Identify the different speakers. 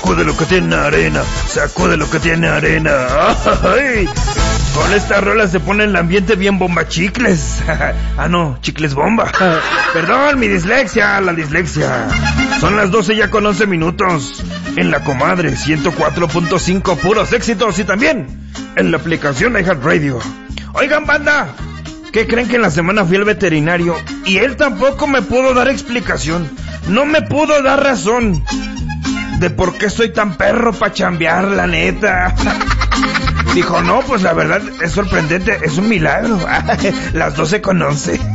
Speaker 1: sacude lo que tiene arena, sacude lo que tiene arena. ¡Ay! Con esta rola se pone el ambiente bien bomba chicles. No, chicles bomba. Perdón, mi dislexia, la dislexia. Son las 12 ya con 11 minutos. En La Comadre 104.5, puros éxitos. Y también en la aplicación iHeartRadio. Oigan, banda, ¿qué creen? Que en la semana fui al veterinario y él tampoco me pudo dar explicación. No me pudo dar razón de por qué soy tan perro pa' chambear, la neta. Dijo, no, pues la verdad es sorprendente, es un milagro. Las 12 con 11.